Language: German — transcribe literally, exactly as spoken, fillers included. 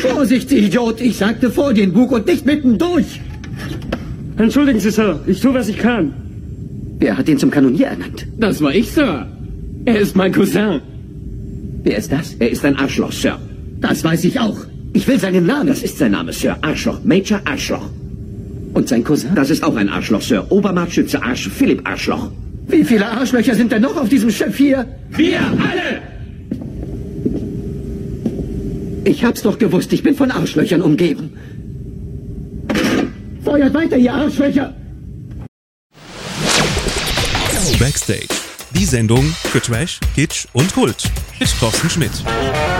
Vorsicht, Sie Idiot! Ich sagte vor den Bug und nicht mittendurch! Entschuldigen Sie, Sir. Ich tue, was ich kann. Wer hat ihn zum Kanonier ernannt? Das war ich, Sir. Er ist mein Cousin. Wer ist das? Er ist ein Arschloch, Sir. Das weiß ich auch. Ich will seinen Namen. Das ist sein Name, Sir. Arschloch. Major Arschloch. Und sein Cousin? Das ist auch ein Arschloch, Sir. Obermarktschütze Arsch. Philipp Arschloch. Wie viele Arschlöcher sind denn noch auf diesem Schiff hier? Wir alle! Ich hab's doch gewusst. Ich bin von Arschlöchern umgeben. Feuert weiter, ihr Arschlöcher! Backstage. Die Sendung für Trash, Kitsch und Kult. Mit Thorsten Schmidt.